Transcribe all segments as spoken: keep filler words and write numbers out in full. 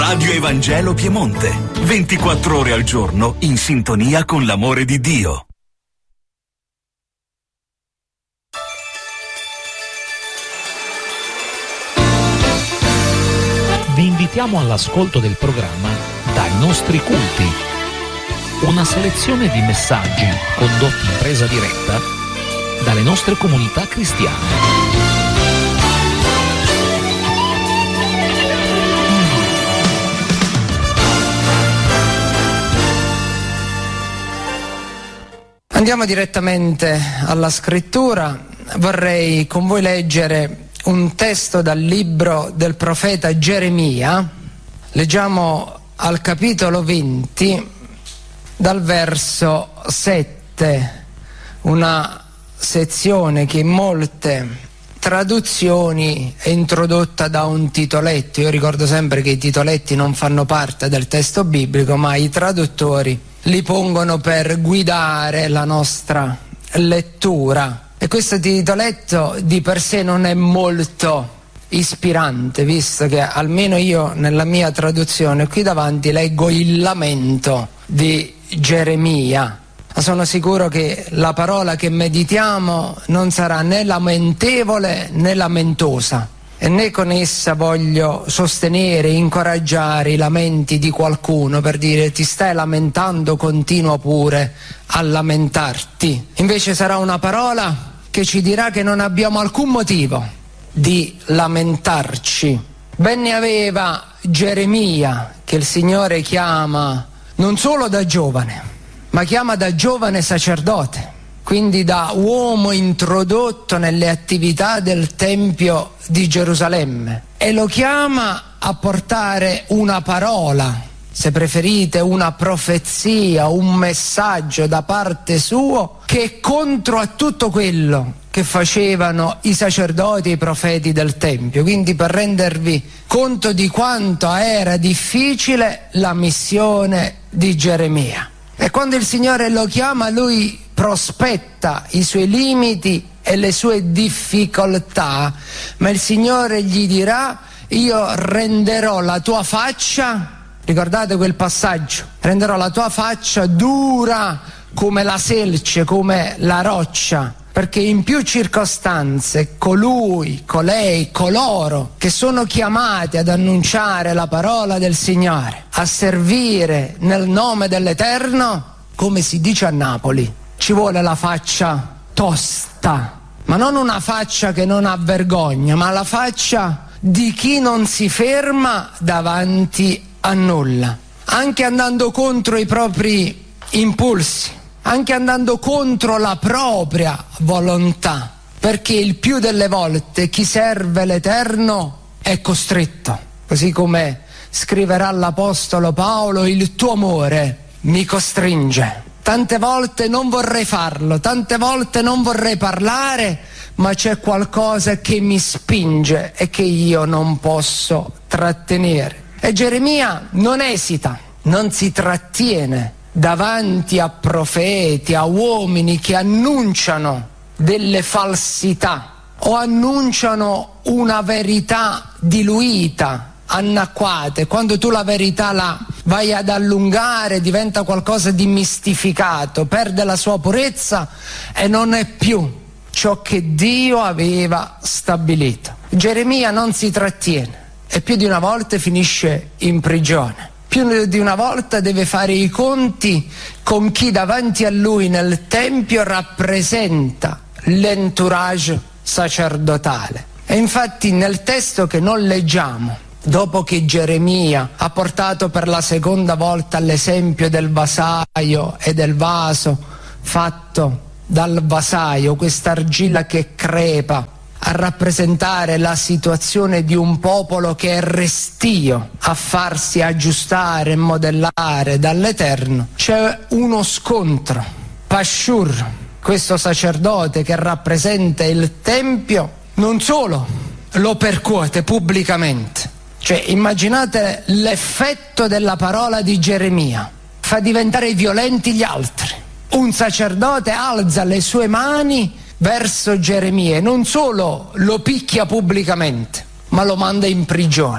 Radio Evangelo Piemonte, ventiquattro ore al giorno in sintonia con l'amore di Dio. Vi invitiamo all'ascolto del programma Dai nostri culti, una selezione di messaggi condotti in presa diretta dalle nostre comunità cristiane. Andiamo direttamente alla scrittura. Vorrei con voi leggere un testo dal libro del profeta Geremia. Leggiamo al capitolo venti, dal verso sette, una sezione che in molte traduzioni è introdotta da un titoletto. Io ricordo sempre che i titoletti non fanno parte del testo biblico, ma i traduttori li pongono per guidare la nostra lettura. E questo titoletto di per sé non è molto ispirante, visto che almeno io nella mia traduzione qui davanti leggo il lamento di Geremia. Ma sono sicuro che la parola che meditiamo non sarà né lamentevole né lamentosa, e né con essa voglio sostenere, incoraggiare i lamenti di qualcuno per dire ti stai lamentando, continua pure a lamentarti. Invece sarà una parola che ci dirà che non abbiamo alcun motivo di lamentarci. Ben ne aveva Geremia, che il Signore chiama non solo da giovane, ma chiama da giovane sacerdote, quindi da uomo introdotto nelle attività del Tempio di Gerusalemme, e lo chiama a portare una parola, se preferite una profezia, un messaggio da parte sua che è contro a tutto quello che facevano i sacerdoti e i profeti del Tempio. Quindi per rendervi conto di quanto era difficile la missione di Geremia. E quando il Signore lo chiama, lui prospetta i suoi limiti e le sue difficoltà, ma il Signore gli dirà: io renderò la tua faccia, ricordate quel passaggio, renderò la tua faccia dura come la selce, come la roccia, perché in più circostanze colui, colei, coloro che sono chiamati ad annunciare la parola del Signore, a servire nel nome dell'Eterno, come si dice a Napoli, ci vuole la faccia tosta, ma non una faccia che non ha vergogna, ma la faccia di chi non si ferma davanti a nulla, anche andando contro i propri impulsi, anche andando contro la propria volontà, perché il più delle volte chi serve l'Eterno è costretto, così come scriverà l'Apostolo Paolo: il tuo amore mi costringe. Tante volte non vorrei farlo, tante volte non vorrei parlare, ma c'è qualcosa che mi spinge e che io non posso trattenere. E Geremia non esita, non si trattiene davanti a profeti, a uomini che annunciano delle falsità o annunciano una verità diluita, annacquate. Quando tu la verità la vai ad allungare diventa qualcosa di mistificato, perde la sua purezza e non è più ciò che Dio aveva stabilito. Geremia non si trattiene e più di una volta finisce in prigione. Più di una volta deve fare i conti con chi davanti a lui nel Tempio rappresenta l'entourage sacerdotale. E infatti nel testo che non leggiamo, dopo che Geremia ha portato per la seconda volta l'esempio del vasaio e del vaso fatto dal vasaio, questa argilla che crepa, a rappresentare la situazione di un popolo che è restio a farsi aggiustare e modellare dall'Eterno, c'è uno scontro. Pashur, questo sacerdote che rappresenta il Tempio, non solo lo percuote pubblicamente, cioè immaginate l'effetto della parola di Geremia, fa diventare violenti gli altri. Un sacerdote alza le sue mani verso Geremia e non solo lo picchia pubblicamente, ma lo manda in prigione.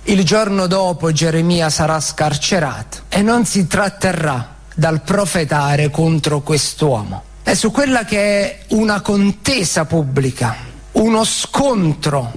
Il giorno dopo Geremia sarà scarcerato e non si tratterrà dal profetare contro quest'uomo. È su quella che è una contesa pubblica, uno scontro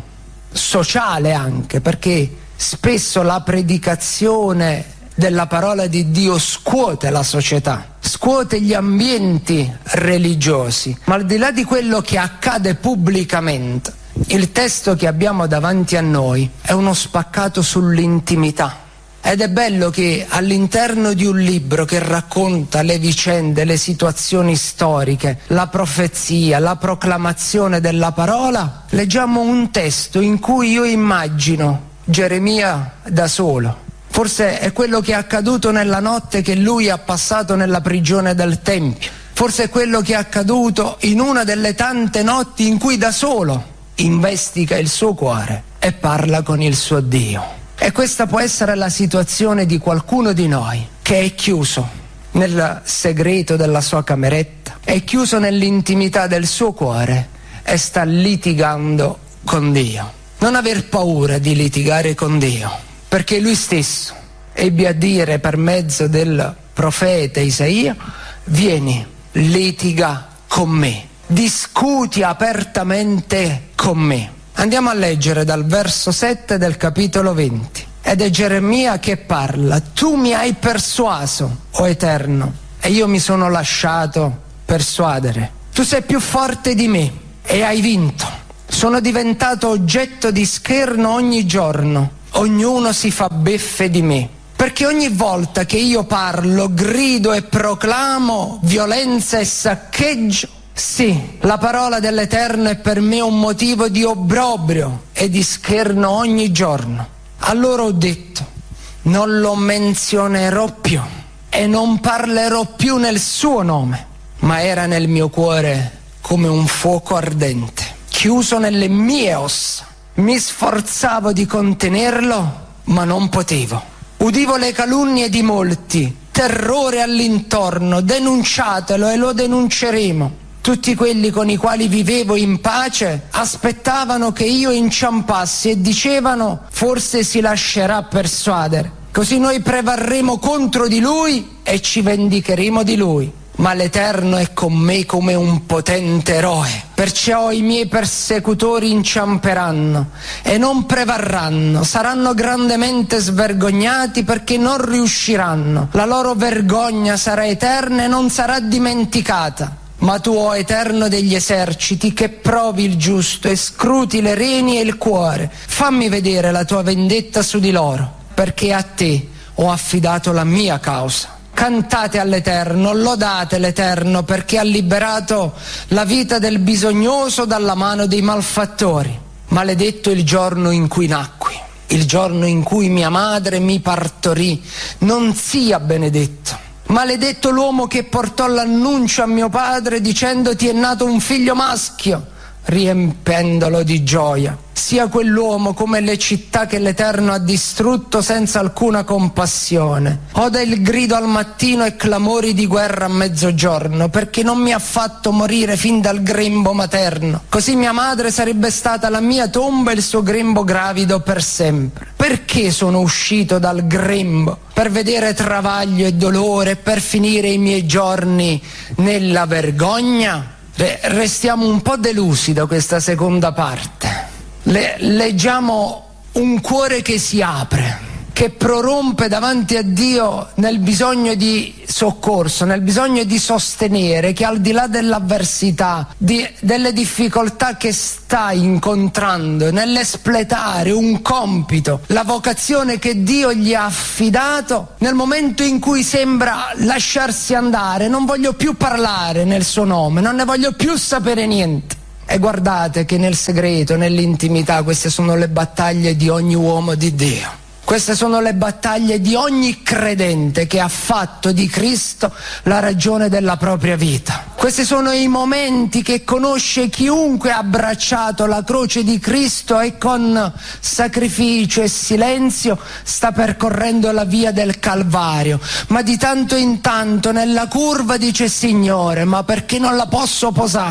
sociale anche, perché spesso la predicazione della parola di Dio scuote la società, scuote gli ambienti religiosi, ma al di là di quello che accade pubblicamente, il testo che abbiamo davanti a noi è uno spaccato sull'intimità. Ed è bello che all'interno di un libro che racconta le vicende, le situazioni storiche, la profezia, la proclamazione della parola, leggiamo un testo in cui io immagino Geremia da solo. Forse è quello che è accaduto nella notte che lui ha passato nella prigione del Tempio. Forse è quello che è accaduto in una delle tante notti in cui da solo investiga il suo cuore e parla con il suo Dio. E questa può essere la situazione di qualcuno di noi che è chiuso nel segreto della sua cameretta, è chiuso nell'intimità del suo cuore e sta litigando con Dio. Non aver paura di litigare con Dio, perché lui stesso ebbe a dire per mezzo del profeta Isaia: vieni, litiga con me, discuti apertamente con me. Andiamo a leggere dal verso sette del capitolo venti. Ed è Geremia che parla: tu mi hai persuaso, o Eterno, e io mi sono lasciato persuadere. Tu sei più forte di me e hai vinto. Sono diventato oggetto di scherno ogni giorno. Ognuno si fa beffe di me. Perché ogni volta che io parlo, grido e proclamo violenza e saccheggio. Sì, la parola dell'Eterno è per me un motivo di obbrobrio e di scherno ogni giorno. Allora ho detto: non lo menzionerò più e non parlerò più nel suo nome. Ma era nel mio cuore come un fuoco ardente, chiuso nelle mie ossa. Mi sforzavo di contenerlo, ma non potevo. Udivo le calunnie di molti, terrore all'intorno, denunciatelo e lo denunceremo. Tutti quelli con i quali vivevo in pace aspettavano che io inciampassi e dicevano: forse si lascerà persuadere, così noi prevarremo contro di lui e ci vendicheremo di lui. Ma l'Eterno è con me come un potente eroe, perciò i miei persecutori inciamperanno e non prevarranno, saranno grandemente svergognati perché non riusciranno. La loro vergogna sarà eterna e non sarà dimenticata. Ma tu, o Eterno degli eserciti, che provi il giusto e scruti le reni e il cuore, fammi vedere la tua vendetta su di loro, perché a te ho affidato la mia causa. Cantate all'Eterno, lodate l'Eterno, perché ha liberato la vita del bisognoso dalla mano dei malfattori. Maledetto il giorno in cui nacqui, il giorno in cui mia madre mi partorì, non sia benedetto. Maledetto l'uomo che portò l'annuncio a mio padre dicendo: ti è nato un figlio maschio, riempendolo di gioia. Sia quell'uomo come le città che l'Eterno ha distrutto senza alcuna compassione. Oda il grido al mattino e clamori di guerra a mezzogiorno, perché non mi ha fatto morire fin dal grembo materno. Così mia madre sarebbe stata la mia tomba e il suo grembo gravido per sempre. Perché sono uscito dal grembo? Per vedere travaglio e dolore, per finire i miei giorni nella vergogna? Restiamo un po' delusi da questa seconda parte. Le, leggiamo un cuore che si apre, che prorompe davanti a Dio nel bisogno di soccorso, nel bisogno di sostenere, che al di là dell'avversità, di, delle difficoltà che sta incontrando, nell'espletare un compito, la vocazione che Dio gli ha affidato, nel momento in cui sembra lasciarsi andare: non voglio più parlare nel suo nome, non ne voglio più sapere niente. E guardate che nel segreto, nell'intimità, queste sono le battaglie di ogni uomo di Dio. Queste sono le battaglie di ogni credente che ha fatto di Cristo la ragione della propria vita. Questi sono i momenti che conosce chiunque ha abbracciato la croce di Cristo e con sacrificio e silenzio sta percorrendo la via del Calvario. Ma di tanto in tanto nella curva dice: Signore, ma perché non la posso posare?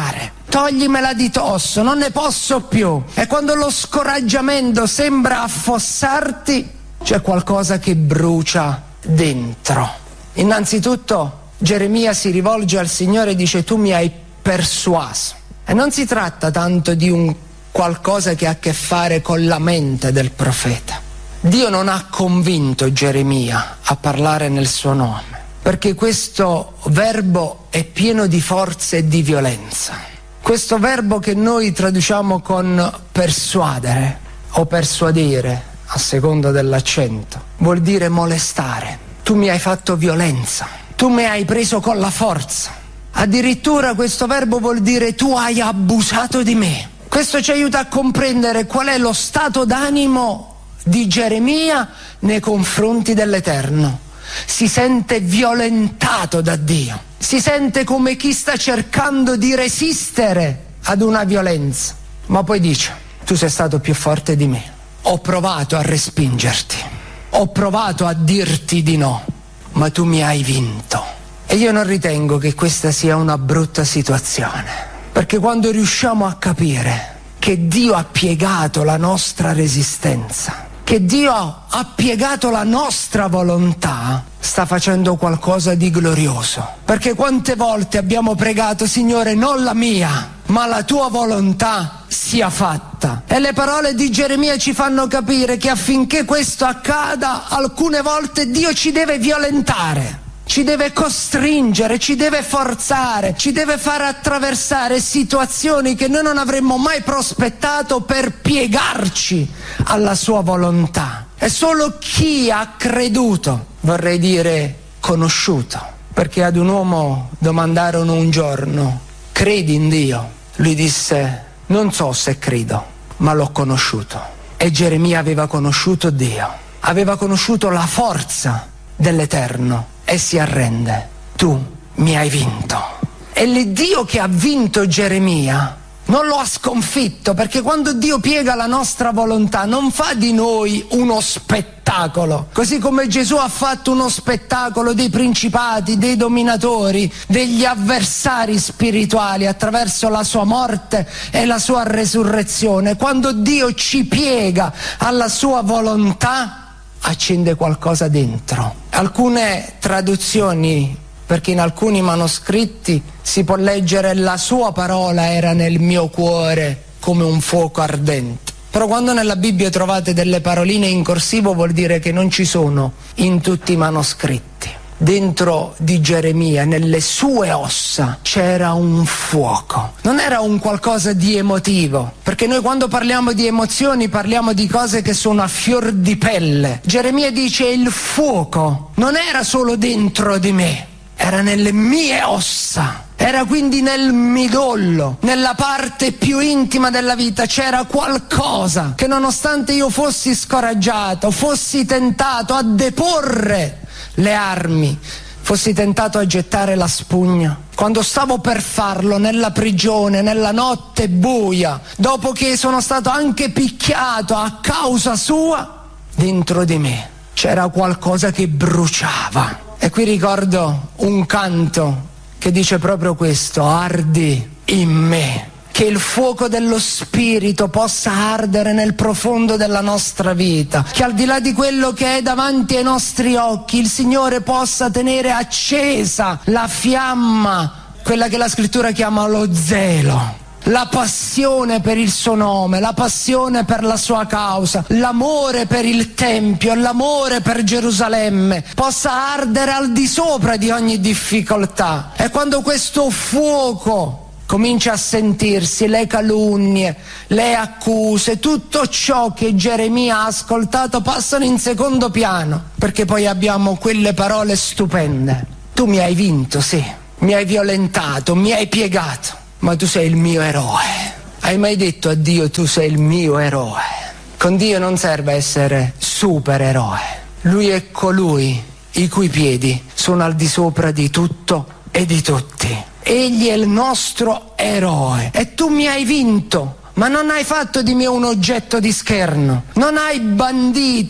Toglimela di dosso, non ne posso più. E quando lo scoraggiamento sembra affossarti, c'è qualcosa che brucia dentro. Innanzitutto Geremia si rivolge al Signore e dice: tu mi hai persuaso. E non si tratta tanto di un qualcosa che ha a che fare con la mente del profeta. Dio non ha convinto Geremia a parlare nel suo nome, perché questo verbo è pieno di forza e di violenza. Questo verbo che noi traduciamo con persuadere o persuadere, a seconda dell'accento, vuol dire molestare. Tu mi hai fatto violenza, tu mi hai preso con la forza. Addirittura questo verbo vuol dire tu hai abusato di me. Questo ci aiuta a comprendere qual è lo stato d'animo di Geremia nei confronti dell'Eterno. Si sente violentato da Dio, si sente come chi sta cercando di resistere ad una violenza, ma poi dice: tu sei stato più forte di me, ho provato a respingerti, ho provato a dirti di no, ma tu mi hai vinto. E io non ritengo che questa sia una brutta situazione, perché quando riusciamo a capire che Dio ha piegato la nostra resistenza, che Dio ha piegato la nostra volontà, sta facendo qualcosa di glorioso. Perché quante volte abbiamo pregato: Signore, non la mia, ma la tua volontà sia fatta. E le parole di Geremia ci fanno capire che affinché questo accada, alcune volte Dio ci deve violentare, ci deve costringere, ci deve forzare, ci deve fare attraversare situazioni che noi non avremmo mai prospettato per piegarci alla sua volontà. E solo chi ha creduto, vorrei dire conosciuto, perché ad un uomo domandarono un giorno: credi in Dio? Lui disse: non so se credo, ma l'ho conosciuto. E Geremia aveva conosciuto Dio, aveva conosciuto la forza dell'Eterno e si arrende. Tu mi hai vinto. E l'Iddio che ha vinto Geremia non lo ha sconfitto, perché quando Dio piega la nostra volontà non fa di noi uno spettacolo, così come Gesù ha fatto uno spettacolo dei principati, dei dominatori, degli avversari spirituali attraverso la sua morte e la sua resurrezione. Quando Dio ci piega alla sua volontà, accende qualcosa dentro. Alcune traduzioni, perché in alcuni manoscritti si può leggere: la sua parola era nel mio cuore come un fuoco ardente. Però quando nella Bibbia trovate delle paroline in corsivo, vuol dire che non ci sono in tutti i manoscritti. Dentro di Geremia, nelle sue ossa, c'era un fuoco. Non era un qualcosa di emotivo, perché noi quando parliamo di emozioni parliamo di cose che sono a fior di pelle. Geremia dice: il fuoco non era solo dentro di me, era nelle mie ossa. Era quindi nel midollo, nella parte più intima della vita. C'era qualcosa che, nonostante io fossi scoraggiato, fossi tentato a deporre le armi, fossi tentato a gettare la spugna, quando stavo per farlo nella prigione, nella notte buia, dopo che sono stato anche picchiato a causa sua, dentro di me c'era qualcosa che bruciava. E qui ricordo un canto che dice proprio questo: ardi in me. Che il fuoco dello Spirito possa ardere nel profondo della nostra vita, che al di là di quello che è davanti ai nostri occhi, il Signore possa tenere accesa la fiamma, quella che la Scrittura chiama lo zelo, la passione per il suo nome, la passione per la sua causa, l'amore per il Tempio, l'amore per Gerusalemme, possa ardere al di sopra di ogni difficoltà. E quando questo fuoco comincia a sentirsi, le calunnie, le accuse, tutto ciò che Geremia ha ascoltato passano in secondo piano, perché poi abbiamo quelle parole stupende: tu mi hai vinto, sì, mi hai violentato, mi hai piegato, ma tu sei il mio eroe. Hai mai detto a Dio: tu sei il mio eroe? Con Dio non serve essere supereroe. Lui è colui i cui piedi sono al di sopra di tutto e di tutti. Egli è il nostro eroe. E tu mi hai vinto, ma non hai fatto di me un oggetto di scherno, non hai bandito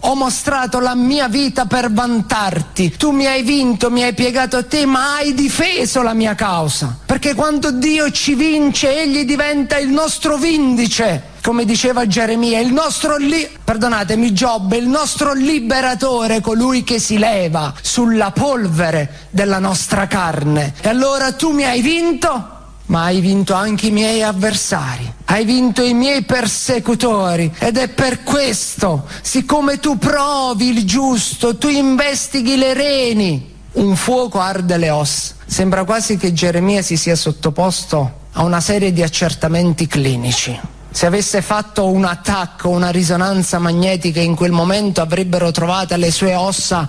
ho mostrato la mia vita per vantarti. Tu mi hai vinto, mi hai piegato a te, ma hai difeso la mia causa. Perché quando Dio ci vince, Egli diventa il nostro vindice. Come diceva Geremia, il nostro li- perdonatemi Giobbe, il nostro liberatore, colui che si leva sulla polvere della nostra carne. E allora tu mi hai vinto, ma hai vinto anche i miei avversari, hai vinto i miei persecutori, ed è per questo, siccome tu provi il giusto, tu investighi le reni, un fuoco arde le ossa. Sembra quasi che Geremia si sia sottoposto a una serie di accertamenti clinici. Se avesse fatto un attacco, una risonanza magnetica, in quel momento avrebbero trovato le sue ossa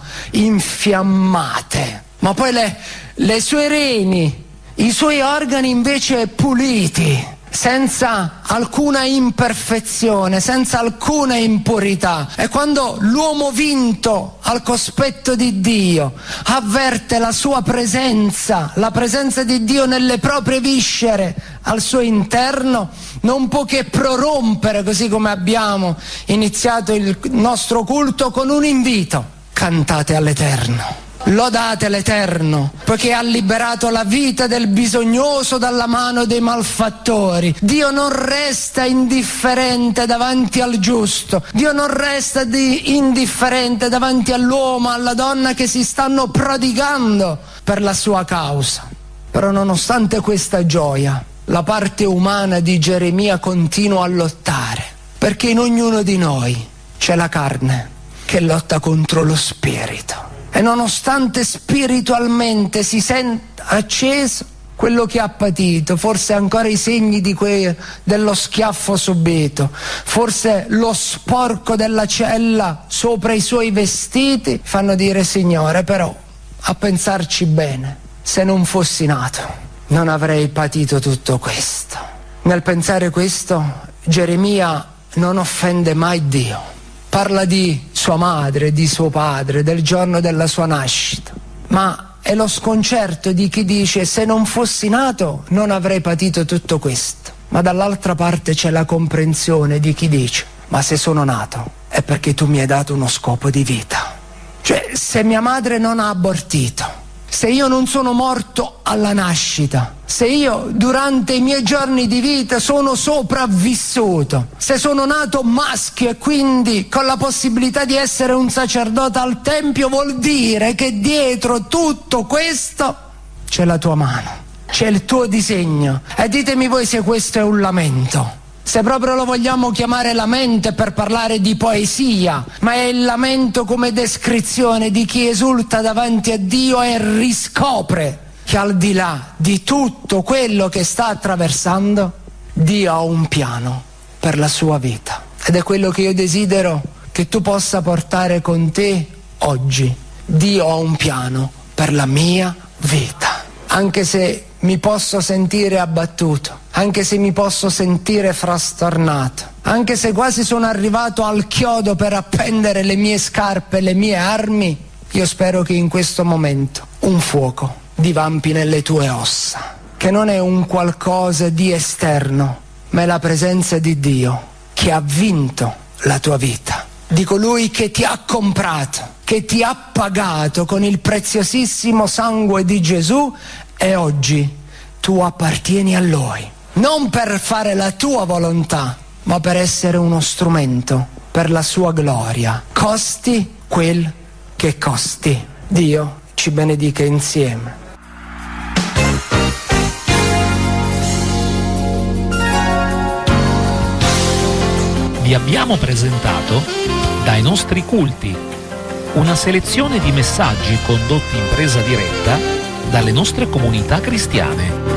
infiammate, ma poi le, le sue reni, i suoi organi invece puliti, senza alcuna imperfezione, senza alcuna impurità. E quando l'uomo vinto al cospetto di Dio avverte la sua presenza, la presenza di Dio nelle proprie viscere, al suo interno, non può che prorompere, così come abbiamo iniziato il nostro culto con un invito: cantate all'Eterno. Lodate l'Eterno, poiché ha liberato la vita del bisognoso dalla mano dei malfattori. Dio non resta indifferente davanti al giusto. Dio non resta di indifferente davanti all'uomo, alla donna che si stanno prodigando per la sua causa. Però nonostante questa gioia, la parte umana di Geremia continua a lottare, perché in ognuno di noi c'è la carne che lotta contro lo spirito. E nonostante spiritualmente si senta acceso, quello che ha patito, forse ancora i segni di que- dello schiaffo subito, forse lo sporco della cella sopra i suoi vestiti, fanno dire: Signore, però, a pensarci bene, se non fossi nato non avrei patito tutto questo. Nel pensare questo, Geremia non offende mai Dio. Parla di sua madre, di suo padre, del giorno della sua nascita, ma è lo sconcerto di chi dice: se non fossi nato non avrei patito tutto questo. Ma dall'altra parte c'è la comprensione di chi dice: ma se sono nato è perché tu mi hai dato uno scopo di vita. Cioè, se mia madre non ha abortito, se io non sono morto alla nascita, se io durante i miei giorni di vita sono sopravvissuto, se sono nato maschio e quindi con la possibilità di essere un sacerdote al Tempio, vuol dire che dietro tutto questo c'è la tua mano, c'è il tuo disegno. E ditemi voi se questo è un lamento. Se proprio lo vogliamo chiamare lamento per parlare di poesia, ma è il lamento come descrizione di chi esulta davanti a Dio e riscopre che al di là di tutto quello che sta attraversando, Dio ha un piano per la sua vita. Ed è quello che io desidero che tu possa portare con te oggi. Dio ha un piano per la mia vita. Anche se mi posso sentire abbattuto, anche se mi posso sentire frastornato, anche se quasi sono arrivato al chiodo per appendere le mie scarpe, le mie armi, io spero che in questo momento un fuoco divampi nelle tue ossa, che non è un qualcosa di esterno, ma è la presenza di Dio che ha vinto la tua vita, di colui che ti ha comprato, che ti ha pagato con il preziosissimo sangue di Gesù. E oggi tu appartieni a Lui, non per fare la tua volontà, ma per essere uno strumento per la sua gloria, costi quel che costi. Dio ci benedica insieme. Vi abbiamo presentato Dai nostri culti, una selezione di messaggi condotti in presa diretta dalle nostre comunità cristiane.